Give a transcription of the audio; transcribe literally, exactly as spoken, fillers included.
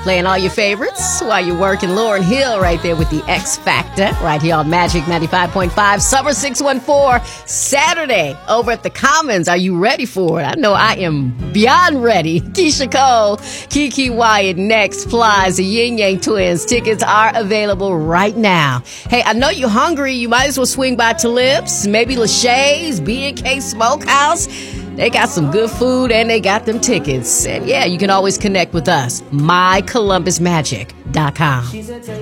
Playing all your favorites while you're working. Lauryn Hill right there with the X Factor right here on Magic ninety-five point five. Summer six one four, Saturday over at the Commons. Are you ready for it? I know I am beyond ready. Keisha Cole, Kiki Wyatt next. Flies, the Yin Yang Twins. Tickets are available right now. Hey, I know you're hungry. You might as well swing by Talib's, maybe Lachey's, B and K Smokehouse. They got some good food and they got them tickets. And yeah, you can always connect with us. my columbus magic dot com.